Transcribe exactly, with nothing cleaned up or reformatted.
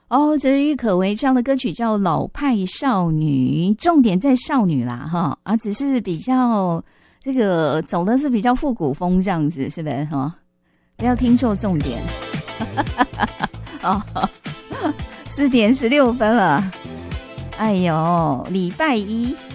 哦，这是郁可唯唱的歌曲叫《老派少女》，重点在少女啦，哈啊，只是比较这个走的是比较复古风这样子，是不是哈？不要听错重点。哦，四点十六分了。哎呦，礼拜一